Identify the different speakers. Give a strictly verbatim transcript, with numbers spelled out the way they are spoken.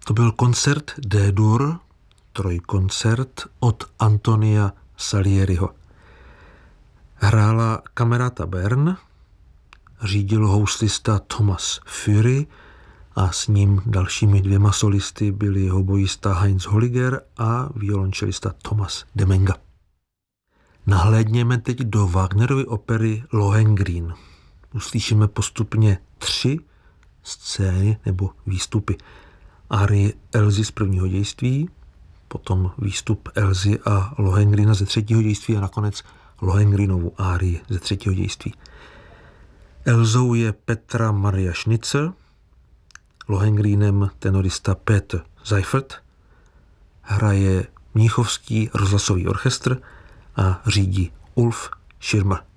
Speaker 1: To byl koncert D-dur, trojkoncert od Antonia Salieriho. Hrála Camerata Bern, řídil houslista Thomas Fury a s ním dalšími dvěma solisty byli hoboista Heinz Holliger a violončelista Thomas Demenga. Nahlédněme teď do Wagnerovy opery Lohengrin. Uslyšíme postupně tři scény nebo výstupy. Árii Elzy z prvního dějství, potom výstup Elzy a Lohengrina ze třetího dějství a nakonec Lohengrinovu árii ze třetího dějství. Elzou je Petra Maria Schnitzer, Lohengrinem tenorista Peter Seifert, hraje Mnichovský rozhlasový orchestr a řídí Ulf Schirmer.